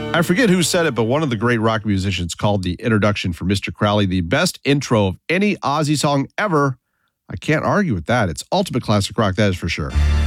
I forget who said it, but one of the great rock musicians called the introduction for Mr. Crowley the best intro of any Ozzy song ever. I can't argue with that. It's ultimate classic rock, that is for sure.